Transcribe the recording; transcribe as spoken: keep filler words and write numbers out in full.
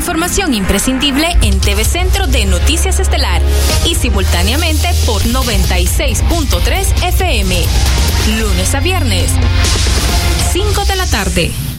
información imprescindible en T V Centro de Noticias Estelar y simultáneamente por noventa y seis punto tres F M. Lunes a viernes, cinco de la tarde.